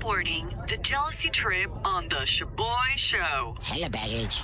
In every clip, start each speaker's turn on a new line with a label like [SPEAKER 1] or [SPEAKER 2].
[SPEAKER 1] reporting the jealousy trip on the Shaboy Show.
[SPEAKER 2] Hello, baggage.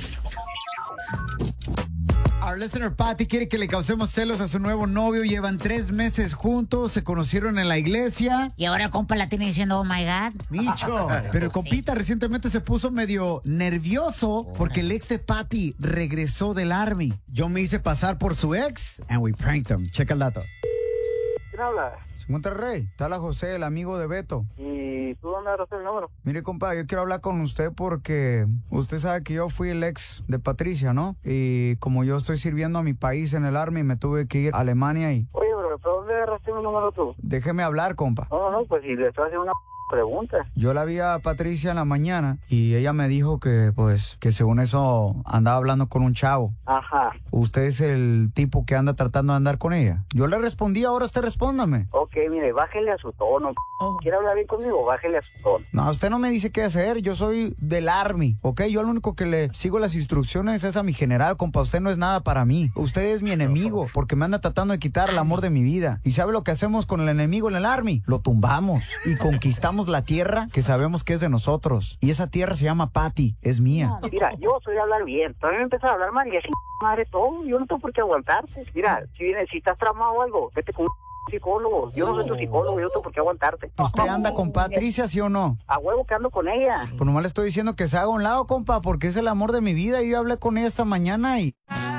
[SPEAKER 3] Our listener Patty quiere que le causemos celos a su nuevo novio. Llevan 3 meses juntos, se conocieron en la iglesia.
[SPEAKER 2] Y ahora el compa la tiene diciendo, oh my God.
[SPEAKER 3] Micho, pero el compita recientemente se puso medio nervioso porque el ex de Patty regresó del Army. Yo me hice pasar por su ex and we pranked him. Checa el dato.
[SPEAKER 4] ¿Quién habla?
[SPEAKER 3] Monterrey, está la José, el amigo de Beto.
[SPEAKER 4] ¿Y tú dónde agarraste el número?
[SPEAKER 3] Mire, compa, yo quiero hablar con usted porque usted sabe que yo fui el ex de Patricia, ¿no? Y como yo estoy sirviendo a mi país en el Army, me tuve que ir a Alemania y...
[SPEAKER 4] Oye, bro, ¿pero dónde agarraste mi número tú?
[SPEAKER 3] Déjeme hablar, compa.
[SPEAKER 4] No, pues si le estoy haciendo una pregunta.
[SPEAKER 3] Yo la vi a Patricia en la mañana y ella me dijo que, pues, que según eso andaba hablando con un chavo.
[SPEAKER 4] Ajá.
[SPEAKER 3] ¿Usted es el tipo que anda tratando de andar con ella? Yo le respondí, ahora usted respóndame.
[SPEAKER 4] Ok, mire, bájele a su tono. ¿Quiere hablar bien conmigo? Bájele a su tono.
[SPEAKER 3] No, usted no me dice qué hacer, yo soy del Army, ¿ok? Yo lo único que le sigo las instrucciones es a mi general, compa, usted no es nada para mí. Usted es mi enemigo, porque me anda tratando de quitar el amor de mi vida. ¿Y sabe lo que hacemos con el enemigo en el Army? Lo tumbamos y conquistamos la tierra que sabemos que es de nosotros. Y esa tierra se llama Patty, es mía.
[SPEAKER 4] Mira, yo soy de hablar bien. Todavía me empiezas a hablar mal y así, madre, todo. Yo no tengo por qué aguantarte. Mira, si estás tramado o algo, vete con un psicólogo. Yo no soy tu psicólogo, yo no tengo por qué aguantarte.
[SPEAKER 3] ¿Usted anda con Patricia, sí o no?
[SPEAKER 4] A huevo que ando con ella.
[SPEAKER 3] Pues nomás le estoy diciendo que se haga a un lado, compa, porque es el amor de mi vida y yo hablé con ella esta mañana y...